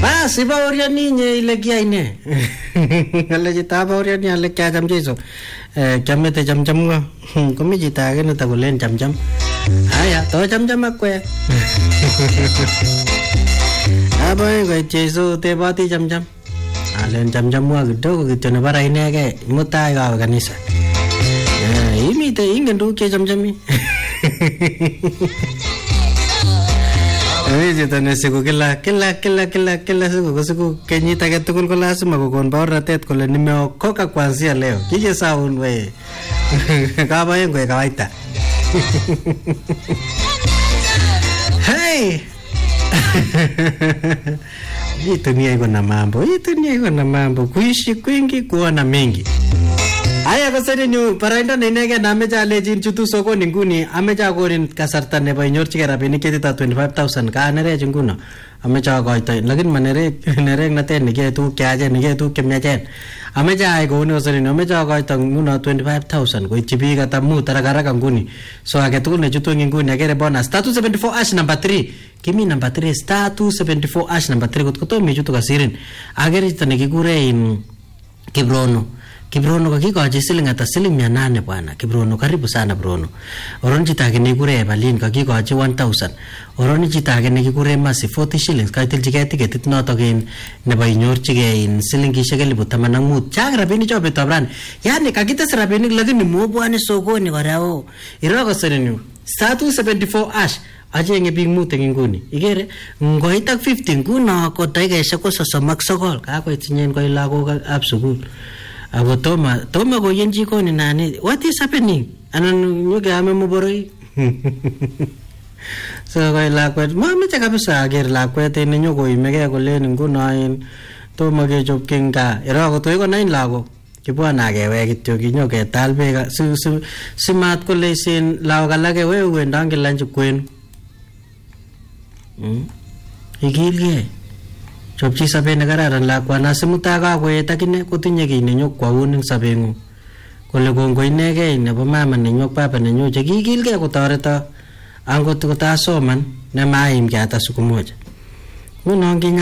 Basi bauriani nye ile kiaine. Ngale chita bauriani ale kya jam jeso. Chamete jam ngo. Komi chita ke nita kulen jam. Aya, to jam akwe. Apa ko jeso te bati jam. Alen jam wa gdo ko tene bara inege mutai ga kanisa. Imi te ingen du ke jam. Oye, tane siku kila siku kenyita ketukul ko lazima kokon bauratet kole nimeokoka kuanzia leo. Kije saun we. Kama yengo ya kawaida. Hey. Hii dunia iko na mambo. Kuishi kwingi kuona mengi. Aya kasari nyu parainda ninege na ameja alejin chutu sokoni nguni ameja korin kasarta nebo inyorchige rabinik chetita 25,000 ka nerej nguno ameja koitoi lakini nerek naten nige tukuk cheyachen nige tukuk chemiachen ameja ai kouni kasari ameja koitoi nguno 25,000 koityi biik ata mut haraka nguni so age tugul nechutu nguni agere bonus star 274 ash number 3 kimi number 3 star 274 ash number 3 kotkotomi chutu kasirin agere chito nekikure in Kibrono kakikochi siling ata siling 800 bwana. Kibrono karibu sana Brono. Oroni chito age nekikure Balin kakikochi 1,000. Oroni chito age nekikure Masi 40 shillings kaitilchigei tiketit notok in nebo inyorchigei in silingishek 15,000. Chang rabinik cho betab rani. Yani kakites rabinik lakini mobwane sokoni kora o. Iro kosenenyu. Star 274 ash achenge biik mut eng nguni. Igere ngoit ak 50 nguno ko dakikaishek 39 kakoit sinyen koi lagok ab sukul. Ako toma koyen jikoni nani. What is happening? Anan nyoke ame muboroi. So koi lakwet mameche kabisa ager lakwet ene nyoko imege kolen ngunoin toma kechop kinga. Iro kotoi ko nain lagok. Kibwana akewe kityo kinyoke tal beka si mat kole sin lagok alake we wendang lunch kwenu. Ikilge. Chopchi sabet nekararan lakwana simutai kakoet akine kotinye kiy nenyokwaun eng sabengung kole kongoi inegei nebo mama nenyu ak baba nenyu chekikilgei kotoreto angot kotasoman nemaimgei hata siku moja. Nguno